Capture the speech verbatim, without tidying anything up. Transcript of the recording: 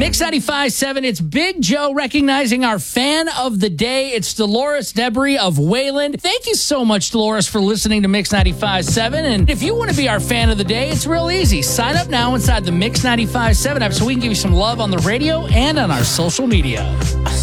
Mix ninety-five point seven, it's Big Joe recognizing our fan of the day. It's Dolores Debris of Wayland. Thank you so much, Dolores, for listening to Mix ninety-five point seven. And if you want to be our fan of the day, it's real easy. Sign up now inside the Mix ninety-five point seven app so we can give you some love on the radio and on our social media.